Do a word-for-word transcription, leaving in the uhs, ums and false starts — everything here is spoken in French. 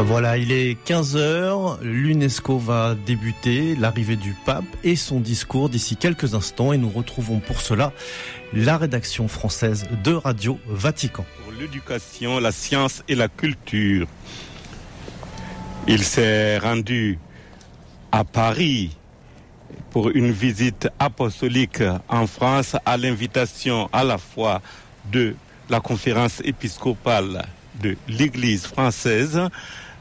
Voilà, il est quinze heures, l'UNESCO va débuter l'arrivée du pape et son discours d'ici quelques instants et nous retrouvons pour cela la rédaction française de Radio Vatican. Pour l'éducation, la science et la culture, il s'est rendu à Paris pour une visite apostolique en France à l'invitation à la fois de la conférence épiscopale de l'Église française,